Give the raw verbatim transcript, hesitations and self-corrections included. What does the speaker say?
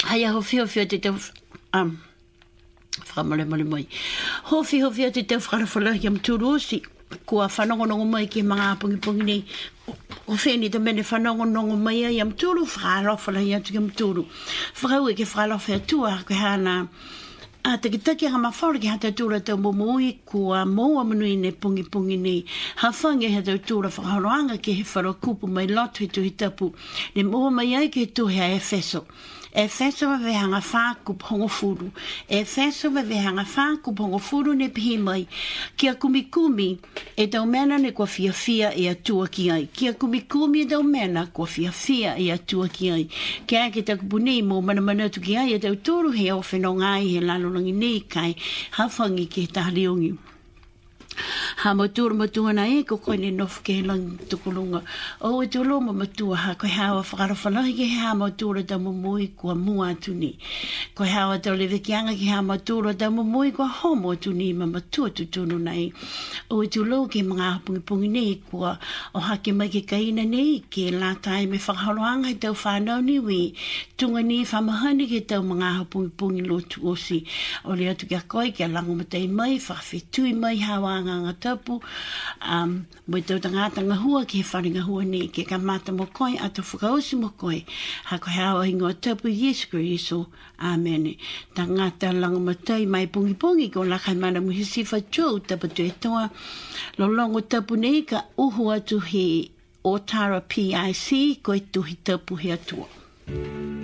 Hai a hofi hofi te te um whamale male mai. Hofi hofi te te whakarawhala ki am turusi. Kua whanongonongo mai ki mga apungi pungi nei. O wheni te mene whanongonongo mai ai am turu. Whakarawhala i atu ki am turu. Whakau e ke whakarawhala tua koe hana. A te ki taki ha mawhara ki hata tūra tau momoi kua moa manui ne pungi pungi nei. Ha whange he tau tūra whakaroanga ki he wharakupu mai lotu he tuhi tapu. Ne moa mai ai ki he tuhi a Efeso. Efeso wa vehanga whaku pongo furu. Efeso wa vehanga whaku pongo furu ne pihi mai. Kia kumikumi e tau mena ne kua fia fia e atua ki ai. Kia kumikumi e tau mena kua fia fia e atua ki ai. Kia ke tau kupuni mo mana manatu ki ai e tau tūru he o whenongai he lalolangi nei kai. Hawhangi ki he tahariongi. Ha matura matua na e ko koe ne nofu ke he lang tukulunga. O e tulo ma matua ha koe hawa whakarawhalahi ke he ha matura ta mumui kua mua atu ni. Koe hawa tau lewe ki anga ki ha matura ta mumui kua homo atu ni ma matua tutunu na e. O e tulo ke mga hapungi pungi nei kua o hake mai ke kaina nei ke la tai me whakahaloanga he tau whanau ni wi. Tunga ni whamahani ke tau mga hapungi pungi lotu osi. O le atu kia koe kia lango matai mai whakawhetui mai hawa ngā tapu, um, mo tau tangata ngahua ki he wharinga hua ni, ke ka mata mo koe, atu whakausi mo koe, ha koe hawa hingoa tapu, Yesu Kristo, Amen. Tangata langa matai mai pungi pungi, ko lakai mana muhisi whatu, tapu tu e toa, lo longo tapu nei ka uhu atu he Otara P I C, koe tuhi tapu he atua.